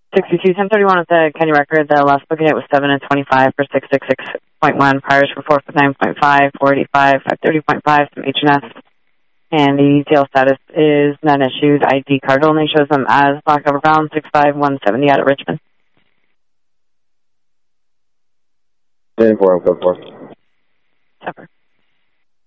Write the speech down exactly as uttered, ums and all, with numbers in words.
sixty-two, ten thirty-one with the County record. The last booking it was seven and twenty-five for six six six point one. Priors for four nine point five, four eighty-five, five thirty point five, some H and S. And the sale status is non-issued. I D card only shows them as black over brown, six five one seventy out of Richmond. ten four, I'm code four.